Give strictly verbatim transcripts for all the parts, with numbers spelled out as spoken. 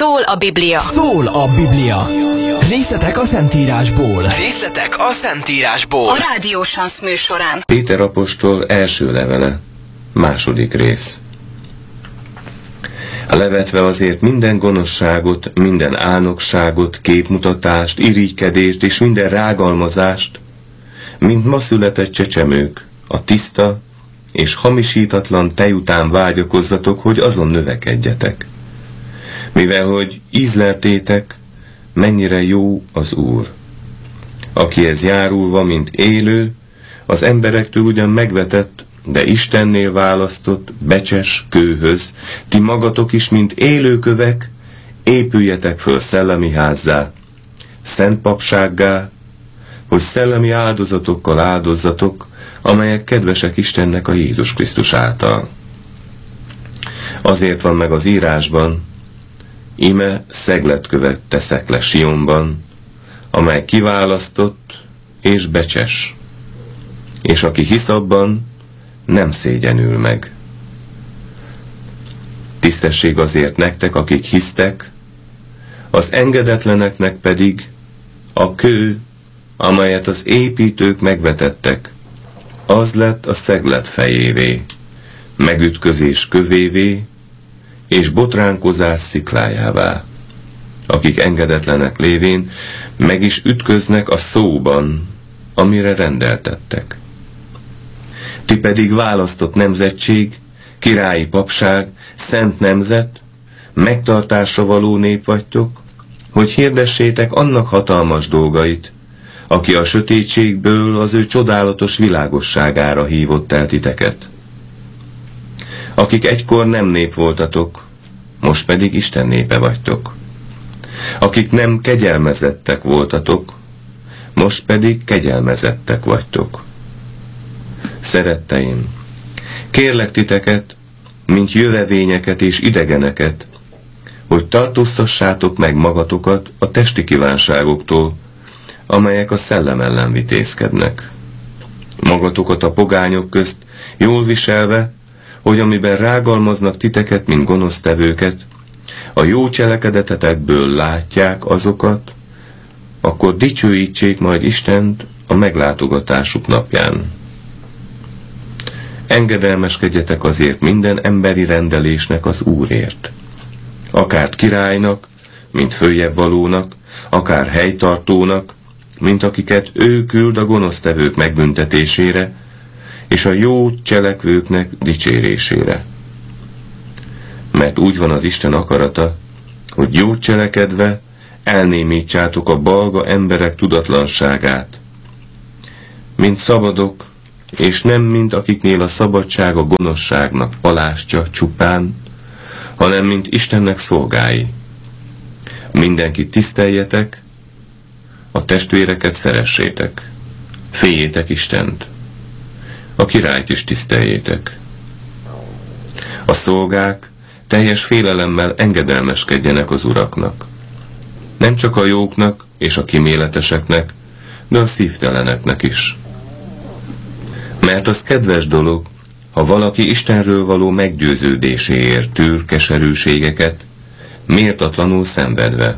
Szól a Biblia. Szól a Biblia. Részletek a Szentírásból. Részletek a Szentírásból. A Rádió Sansz műsorán. Péter apostol első levele, második rész. Levetve azért minden gonoszságot, minden álnokságot, képmutatást, irigykedést és minden rágalmazást, mint ma született csecsemők, a tiszta és hamisítatlan tej után vágyakozzatok, hogy azon növekedjetek. Mivel hogy ízleltétek, mennyire jó az Úr. Akihez járulva, mint élő, az emberektől ugyan megvetett, de Istennél választott, becses kőhöz, ti magatok is, mint élőkövek, épüljetek föl szellemi házzá, szent papsággá, hogy szellemi áldozatokkal áldozzatok, amelyek kedvesek Istennek a Jézus Krisztus által. Azért van meg az írásban, íme szegletkövet teszek le Sionban, amely kiválasztott és becses, és aki hisz abban, nem szégyenül meg. Tisztesség azért nektek, akik hisztek, az engedetleneknek pedig a kő, amelyet az építők megvetettek, az lett a szeglet fejévé, megütközés kövévé, és botránkozás sziklájává, akik engedetlenek lévén meg is ütköznek a szóban, amire rendeltettek. Ti pedig választott nemzetség, királyi papság, szent nemzet, megtartásra való nép vagytok, hogy hirdessétek annak hatalmas dolgait, aki a sötétségből az ő csodálatos világosságára hívott el titeket. Akik egykor nem nép voltatok, most pedig Isten népe vagytok. Akik nem kegyelmezettek voltatok, most pedig kegyelmezettek vagytok. Szeretteim, kérlek titeket, mint jövevényeket és idegeneket, hogy tartóztassátok meg magatokat a testi kívánságoktól, amelyek a szellem ellen vitézkednek. Magatokat a pogányok közt jól viselve, hogy amiben rágalmaznak titeket, mint gonosztevőket, a jó cselekedetetekből látják azokat, akkor dicsőítsék majd Istent a meglátogatásuk napján. Engedelmeskedjetek azért minden emberi rendelésnek az Úrért. Akár királynak, mint följebb valónak, akár helytartónak, mint akiket ő küld a gonosztevők megbüntetésére, és a jó cselekvőknek dicsérésére. Mert úgy van az Isten akarata, hogy jót cselekedve elnémítsátok a balga emberek tudatlanságát, mint szabadok, és nem mint akiknél a szabadság a gonoszságnak palástja csupán, hanem mint Istennek szolgái. Mindenkit tiszteljetek, a testvéreket szeressétek, féljétek Istent, a királyt is tiszteljétek. A szolgák teljes félelemmel engedelmeskedjenek az uraknak. Nem csak a jóknak és a kiméleteseknek, de a szívteleneknek is. Mert az kedves dolog, ha valaki Istenről való meggyőződéséért tűr keserűségeket, méltatlanul szenvedve.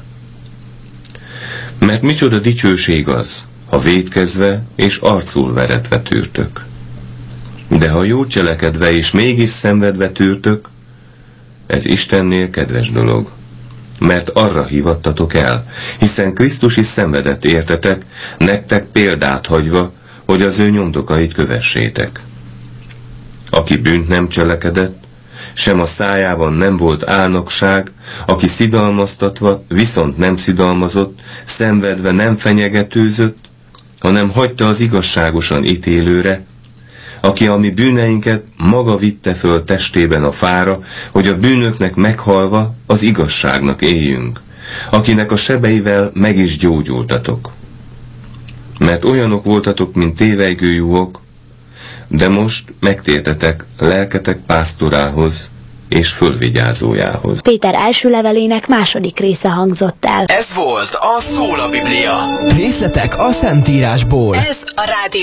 Mert micsoda dicsőség az, ha vétkezve és arcul veretve tűrtök. De ha jó cselekedve és mégis szenvedve tűrtök, ez Istennél kedves dolog, mert arra hívattatok el, hiszen Krisztus is szenvedett értetek, nektek példát hagyva, hogy az ő nyomdokait kövessétek. Aki bűnt nem cselekedett, sem a szájában nem volt álnokság, aki szidalmaztatva, viszont nem szidalmazott, szenvedve nem fenyegetőzött, hanem hagyta az igazságosan ítélőre, aki a mi bűneinket maga vitte föl testében a fára, hogy a bűnöknek meghalva az igazságnak éljünk, akinek a sebeivel meg is gyógyultatok. Mert olyanok voltatok, mint tévejgő juhok, de most megtértetek lelketek pásztorához és fölvigyázójához. Péter első levelének második része hangzott el. Ez volt a Szól a Biblia. Részletek a Szentírásból. Ez a Rádió